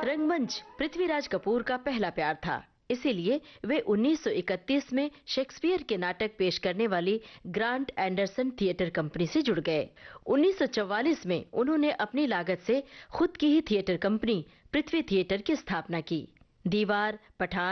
रंगमंच पृथ्वीराज कपूर का पहला प्यार था, इसीलिए वे 1931 में शेक्सपियर के नाटक पेश करने वाली ग्रांट एंडरसन थिएटर कंपनी से जुड़ गए। 1944 में उन्होंने अपनी लागत से खुद की ही थिएटर कंपनी पृथ्वी थिएटर की स्थापना की। दीवार, पठान